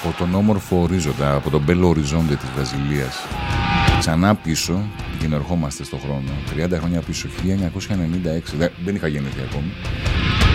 από τον όμορφο ορίζοντα, από τον Μπέλο Οριζόντε της Βραζιλίας, ξανά πίσω, και ερχόμαστε στον χρόνο, 30 χρόνια πίσω, 1996, δεν είχα γεννηθεί ακόμη,